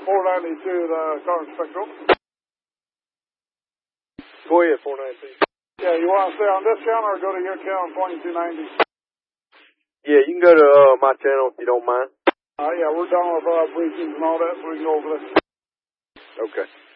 492, the car spectrum. Go ahead, 492. Yeah, you want to stay on this channel or go to your channel, 2290? Yeah, you can go to my channel if you don't mind. Yeah, we're done with briefings and all that, so we can go over this. Okay.